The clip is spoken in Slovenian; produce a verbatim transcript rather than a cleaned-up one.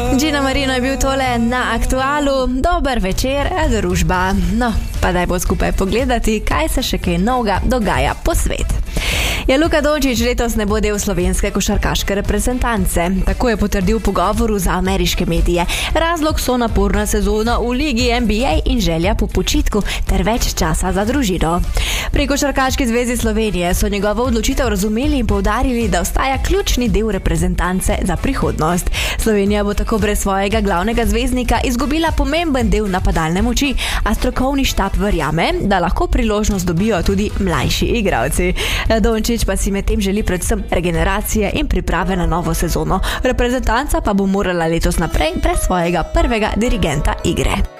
Gino Marino je bil tole na Aktualu. Dober večer, družba. No, pa daj bo skupaj pogledati, kaj se še kaj novega dogaja po svetu. Ja, Luka Dončić letos ne bo del slovenske košarkaške reprezentance. Tako je potrdil v pogovoru za ameriške medije. Razlog so naporna sezona v ligi N B A in želja po počitku ter več časa za družino. Pri Košarkaški zvezi Slovenije so njegovo odločitev razumeli in poudarili, da ostaja ključni del reprezentance za prihodnost. Slovenija bo tako brez svojega glavnega zvezdnika izgubila pomemben del napadalne moči, a strokovni štab verjame, da lahko priložnost dobijo tudi mlajši igralci. Dončić pa si med tem želi predvsem regeneracije in priprave na novo sezono. Reprezentanca pa bo morala letos naprej brez svojega prvega dirigenta igre.